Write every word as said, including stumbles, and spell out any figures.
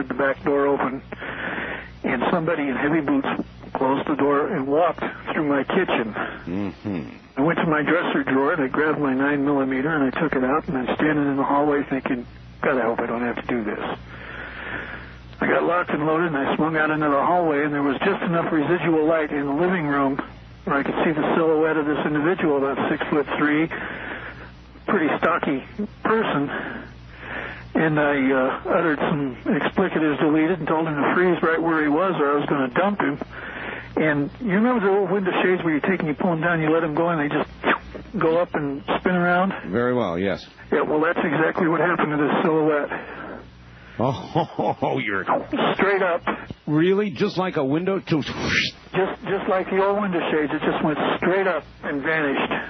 heard the back door open, and somebody in heavy boots closed the door and walked through my kitchen. Mm-hmm. I went to my dresser drawer, and I grabbed my nine millimeter, and I took it out, and I'm standing in the hallway thinking, God, I hope I don't have to do this. I got locked and loaded, and I swung out into the hallway, and there was just enough residual light in the living room where I could see the silhouette of this individual, about six foot three, pretty stocky person. And I uh, uttered some explicatives deleted and told him to freeze right where he was, or I was going to dump him. And you remember the old window shades where you take and you pull them down, you let them go, and they just go up and spin around? Very well, yes. Yeah, well, that's exactly what happened to this silhouette. Oh, you're... Straight up. Really? Just like a window? To... Just, just like the old window shades, it just went straight up and vanished.